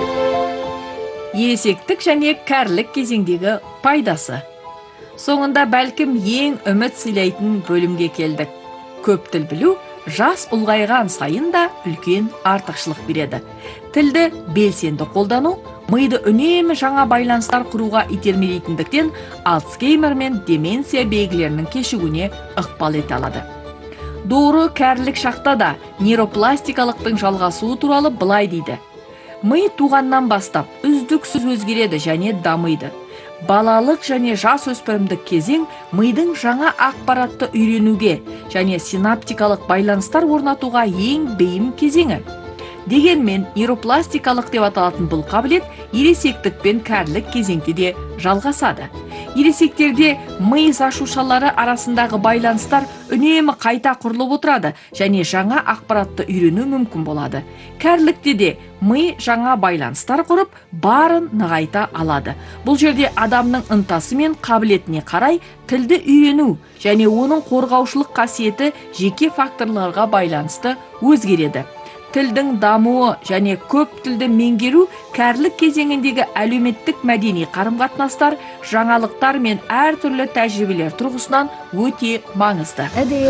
Ересектік және кәрілік кезеңдегі пайдасы. Соңында бәлкім ең үміт сыйлайтын бөлімге келдік. Көп тіл білу жас ұлғайған сайын да үлкен артықшылық береді. Тілді белсенді қолдану миды үнемі жаңа байланыстар құруға итермелейтіндіктен Альцгеймер мен деменция белгілерінің кешігуіне ықпал ете алады. Doğru кәрілік шақта да нейропластикалықтың жалғасуы туралы былай дейді. Ми туғаннан бастап үздіксіз өзгереді және дамиды. Балалық және жас өспірімдік кезең мидың жаңа ақпаратты үйренуге және синаптикалық байланыстар орнатуға ең бейім кезеңі. Дегенмен, нейропластикалық деп аталатын бұл қабілет ересектік пен кәрілік кезеңде де жалғасады. Ересектерде ми ашушалары арасындағы байланыстар үнемі қайта құрылып отырады және жаңа ақпаратты үйрену мүмкін болады. Кәрілікте де ми жаңа байланыстар құрып, барын нығайта алады. Бұл жерде адамның ынтасы мен қабілетіне қарай тілді үйрену және оның қорғаушылық қасиеті жеке факторларға байланысты өзгереді. Тілдің дамуы және көп тілді меңгеру кәрілік кезеңіндегі әлеуметтік мәдени қарым-қатынастар, жаңалықтар мен әртүрлі тәжірибелер тұрғысынан өте маңызды.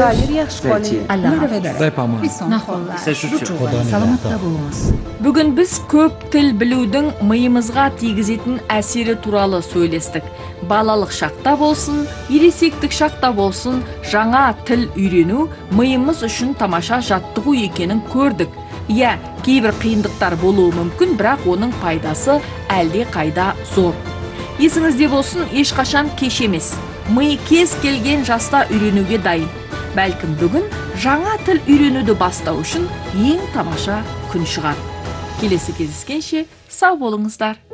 Бүгін біз көп тіл білудің миымызға тигізетін әсері туралы сөйлестік. Балалық шақта болсын, ересектік шақта болсын, жаңа тіл үйрену миымыз үшін тамаша жаттығу екенін көрдік. Иә, кейбір қиындықтар болуы мүмкін, бірақ оның пайдасы әлде қайда зор. Есіңізде болсын, ешқашан кеш емес. Ми кез келген жаста үйренуге дайын. Бәлкім бүгін жаңа тіл үйренуді бастау үшін ең тамаша күн шығар. Келесі кездескенше сау болыңыздар.